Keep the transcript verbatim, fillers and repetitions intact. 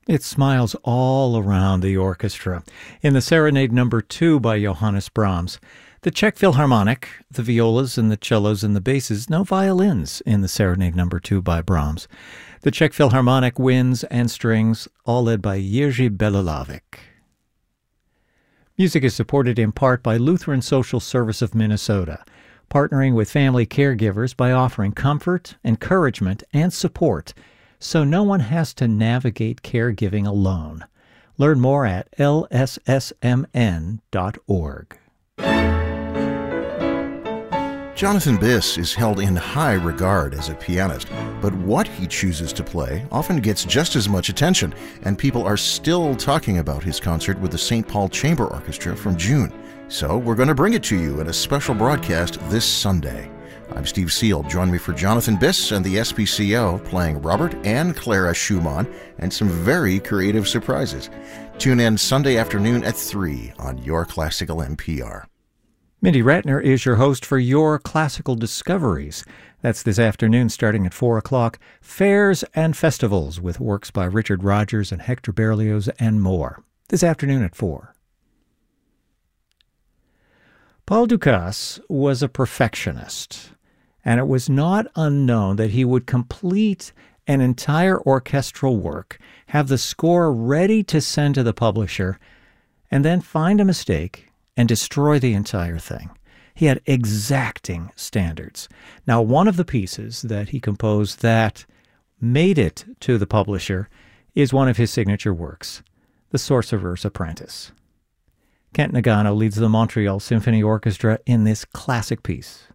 It smiles all around the orchestra. In the Serenade Number Two by Johannes Brahms, the Czech Philharmonic, the violas and the cellos and the basses, no violins in the Serenade Number Two by Brahms. The Czech Philharmonic winds and strings, all led by Jiří Belohlávek. Music is supported in part by Lutheran Social Service of Minnesota, partnering with family caregivers by offering comfort, encouragement, and support so no one has to navigate caregiving alone. Learn more at L S S M N dot org. Jonathan Biss is held in high regard as a pianist, but what he chooses to play often gets just as much attention, and people are still talking about his concert with the Saint Paul Chamber Orchestra from June. So we're going to bring it to you in a special broadcast this Sunday. I'm Steve Seal. Join me for Jonathan Biss and the S P C O playing Robert and Clara Schumann and some very creative surprises. Tune in Sunday afternoon at three on Your Classical N P R. Mindy Ratner is your host for Your Classical Discoveries. That's this afternoon starting at four o'clock. Fairs and festivals with works by Richard Rodgers and Hector Berlioz and more. This afternoon at four. Paul Dukas was a perfectionist, and it was not unknown that he would complete an entire orchestral work, have the score ready to send to the publisher, and then find a mistake and destroy the entire thing. He had exacting standards. Now, one of the pieces that he composed that made it to the publisher is one of his signature works, The Sorcerer's Apprentice. Kent Nagano leads the Montreal Symphony Orchestra in this classic piece.